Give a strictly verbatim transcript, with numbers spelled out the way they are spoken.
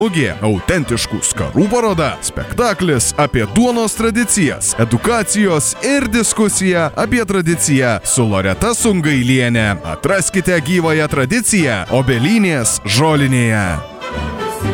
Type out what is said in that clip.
Mugė, autentiškų skarų paroda, spektaklis apie duonos tradicijas, edukacijos ir diskusija apie tradiciją su Loreta Sungailienė. Atraskite gyvąją tradiciją Obelynės žolinėje.